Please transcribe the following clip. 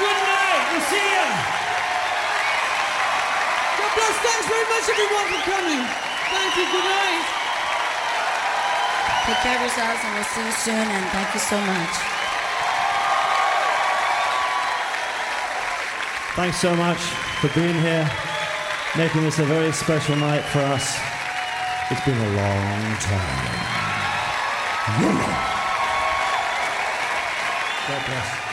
Good night. We'll see you. God bless. Thanks very much, everyone, for coming. Thank you. Good night. Take care of yourselves, and we'll see you soon, and thank you so much. Thanks so much for being here, making this a very special night for us. It's been a long time. God bless.